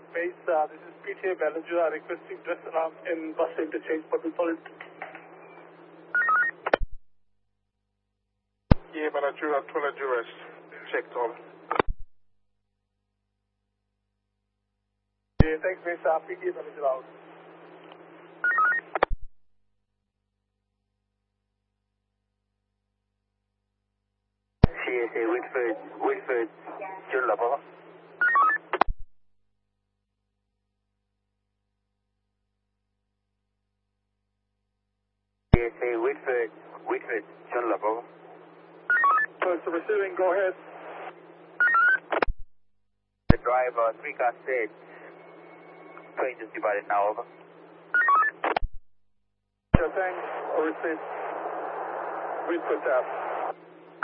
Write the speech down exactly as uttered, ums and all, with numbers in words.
base, uh, this is P T A Ballinjura requesting dress alarm in bus interchange for the solid. Yeah, Ballinjura, twelve Juras. Checked all. Yeah, thanks, base, uh, P T A Ballinjura out. C S A Whitford, Whitford, John Lapa. C S A Whitford, Whitford, John Lapa. First receiving, go ahead. The driver, three car state. Train just departed now, over. Yeah, thanks, receive. Whitford tap.